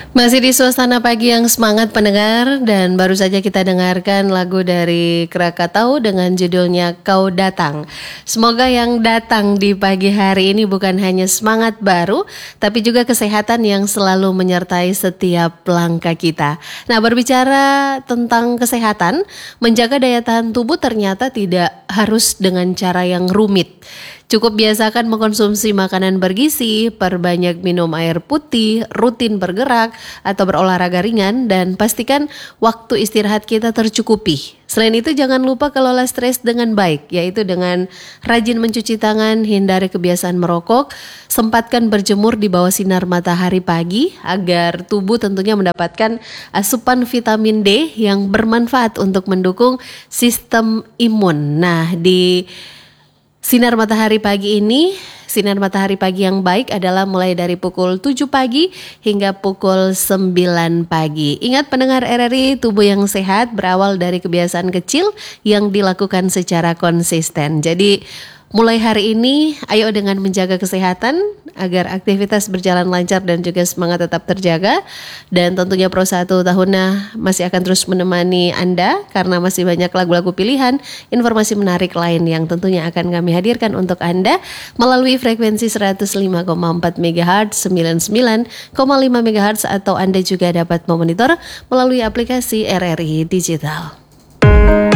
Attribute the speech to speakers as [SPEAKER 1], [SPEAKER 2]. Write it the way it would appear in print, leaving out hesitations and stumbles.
[SPEAKER 1] Masih di suasana pagi yang semangat pendengar, dan baru saja kita dengarkan lagu dari Krakatau dengan judulnya Kau Datang. Semoga yang datang di pagi hari ini bukan hanya semangat baru, tapi juga kesehatan yang selalu menyertai setiap langkah kita. Nah, berbicara tentang kesehatan, menjaga daya tahan tubuh ternyata tidak harus dengan cara yang rumit. Cukup biasakan mengkonsumsi makanan bergizi, perbanyak minum air putih, rutin bergerak atau berolahraga ringan, dan pastikan waktu istirahat kita tercukupi. Selain itu jangan lupa kelola stres dengan baik, yaitu dengan rajin mencuci tangan, hindari kebiasaan merokok, sempatkan berjemur di bawah sinar matahari pagi agar tubuh tentunya mendapatkan asupan vitamin D yang bermanfaat untuk mendukung sistem imun. Nah, di sinar matahari pagi ini, sinar matahari pagi yang baik adalah mulai dari pukul 7 pagi hingga pukul 9 pagi. Ingat pendengar RRI, tubuh yang sehat berawal dari kebiasaan kecil yang dilakukan secara konsisten. Jadi mulai hari ini, ayo dengan menjaga kesehatan agar aktivitas berjalan lancar dan juga semangat tetap terjaga. Dan tentunya Pro 1 Tahunnya masih akan terus menemani Anda karena masih banyak lagu-lagu pilihan, informasi menarik lain yang tentunya akan kami hadirkan untuk Anda melalui frekuensi 105,4 MHz, 99,5 MHz, atau Anda juga dapat memonitor melalui aplikasi RRI Digital.